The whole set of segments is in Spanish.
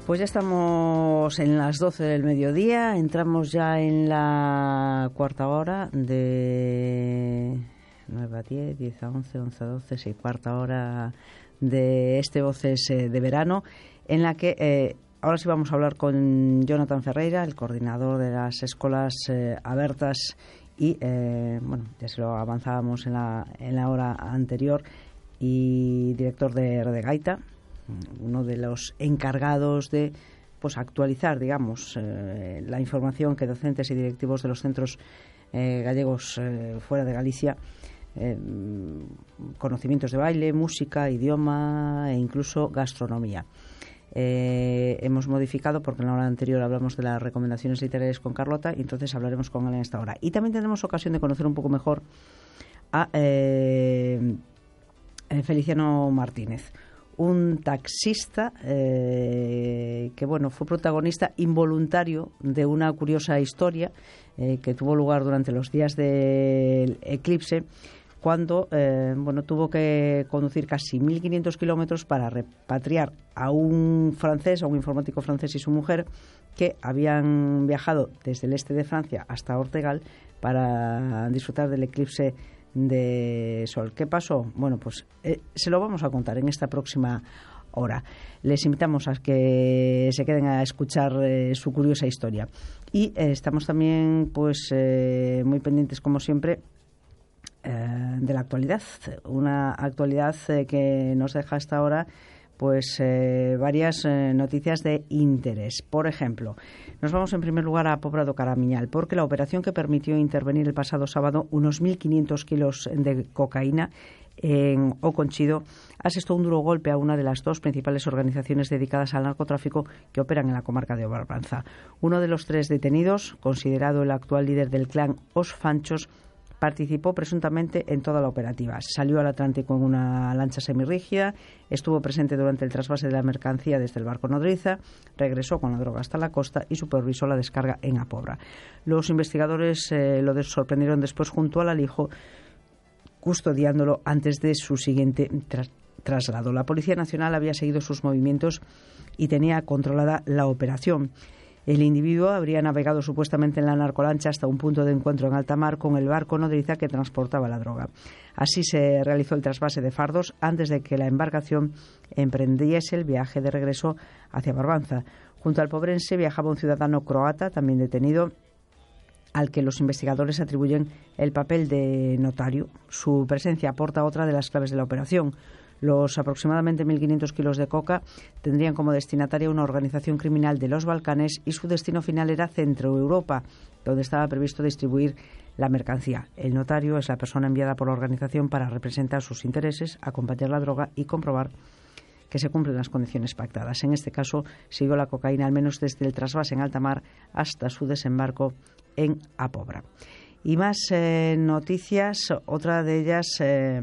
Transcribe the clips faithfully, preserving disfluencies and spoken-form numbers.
Pues ya estamos en las doce del mediodía, entramos ya en la cuarta hora de nueve a diez, diez a once, once a doce, sí, cuarta hora de este Voces de Verano, en la que eh, ahora sí vamos a hablar con Jonathan Ferreira, el coordinador de las escuelas eh, abertas y, eh, bueno, ya se lo avanzábamos en la, en la hora anterior, y director de Redegaita, uno de los encargados de pues actualizar, digamos, eh, la información que docentes y directivos de los centros eh, gallegos eh, fuera de Galicia, eh, conocimientos de baile, música, idioma e incluso gastronomía. Eh, hemos modificado, porque en la hora anterior hablamos de las recomendaciones literarias con Carlota, y entonces hablaremos con él en esta hora. Y también tendremos ocasión de conocer un poco mejor a eh, Feliciano Martínez, un taxista eh, que bueno fue protagonista involuntario de una curiosa historia eh, que tuvo lugar durante los días del eclipse, cuando eh, bueno tuvo que conducir casi mil quinientos kilómetros para repatriar a un francés, a un informático francés y su mujer, que habían viajado desde el este de Francia hasta Ortegal para disfrutar del eclipse de sol. ¿Qué pasó? Bueno, pues eh, se lo vamos a contar en esta próxima hora. Les invitamos a que se queden a escuchar eh, su curiosa historia. Y eh, estamos también pues eh, muy pendientes, como siempre, eh, de la actualidad. Una actualidad eh, que nos deja hasta ahora pues eh, varias eh, noticias de interés. Por ejemplo, nos vamos en primer lugar a Pobra do Caramiñal, porque la operación que permitió intervenir el pasado sábado unos mil quinientos kilos de cocaína en O Conchido asestó un duro golpe a una de las dos principales organizaciones dedicadas al narcotráfico que operan en la comarca de Barbanza. Uno de los tres detenidos, considerado el actual líder del clan Os Fanchos, participó presuntamente en toda la operativa. Salió al Atlántico en una lancha semirrígida, estuvo presente durante el trasvase de la mercancía desde el barco Nodriza, regresó con la droga hasta la costa y supervisó la descarga en A Pobra. Los investigadores eh, lo sorprendieron después junto al alijo, custodiándolo antes de su siguiente tras traslado. La Policía Nacional había seguido sus movimientos y tenía controlada la operación. El individuo habría navegado supuestamente en la narcolancha hasta un punto de encuentro en alta mar con el barco Nodriza que transportaba la droga. Así se realizó el trasvase de fardos antes de que la embarcación emprendiese el viaje de regreso hacia Barbanza. Junto al pobrense viajaba un ciudadano croata, también detenido, al que los investigadores atribuyen el papel de notario. Su presencia aporta otra de las claves de la operación. Los aproximadamente mil quinientos kilos de coca tendrían como destinataria una organización criminal de los Balcanes y su destino final era Centroeuropa, donde estaba previsto distribuir la mercancía. El notario es la persona enviada por la organización para representar sus intereses, acompañar la droga y comprobar que se cumplen las condiciones pactadas. En este caso, siguió la cocaína al menos desde el trasvase en alta mar hasta su desembarco en A Pobra. Y más eh, noticias, otra de ellas Eh,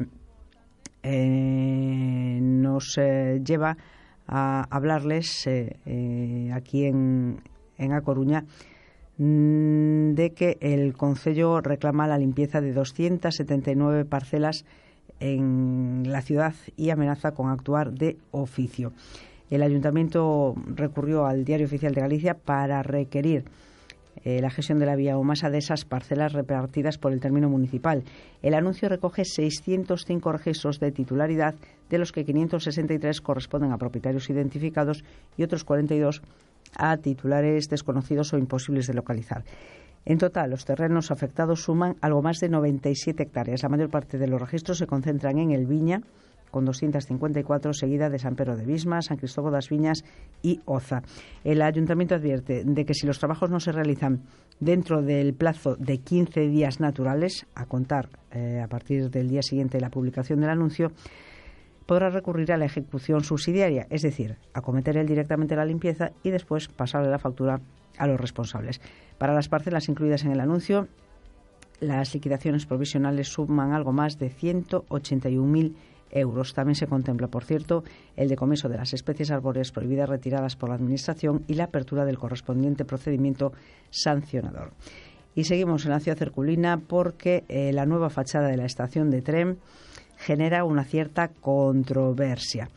Eh, nos eh, lleva a hablarles eh, eh, aquí en, en A Coruña mmm, de que el Concello reclama la limpieza de doscientas setenta y nueve parcelas en la ciudad y amenaza con actuar de oficio. El Ayuntamiento recurrió al Diario Oficial de Galicia para requerir Eh, la gestión de la biomasa de esas parcelas repartidas por el término municipal. El anuncio recoge seiscientos cinco registros de titularidad, de los que quinientos sesenta y tres corresponden a propietarios identificados y otros cuarenta y dos a titulares desconocidos o imposibles de localizar. En total, los terrenos afectados suman algo más de noventa y siete hectáreas. La mayor parte de los registros se concentran en el Viña, con doscientas cincuenta y cuatro, seguida de San Pedro de Visma, San Cristóbal das Viñas y Oza. El Ayuntamiento advierte de que si los trabajos no se realizan dentro del plazo de quince días naturales, a contar eh, a partir del día siguiente de la publicación del anuncio, podrá recurrir a la ejecución subsidiaria, es decir, acometer él directamente la limpieza y después pasarle la factura a los responsables. Para las parcelas incluidas en el anuncio, las liquidaciones provisionales suman algo más de ciento ochenta y un mil euros. También se contempla, por cierto, el decomiso de las especies arbóreas prohibidas retiradas por la Administración y la apertura del correspondiente procedimiento sancionador. Y seguimos en la ciudad herculina porque eh, la nueva fachada de la estación de tren genera una cierta controversia.